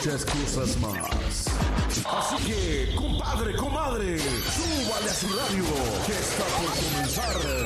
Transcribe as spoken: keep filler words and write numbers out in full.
muchas cosas más. Así que, compadre, comadre, súbale a su radio, que está por comenzar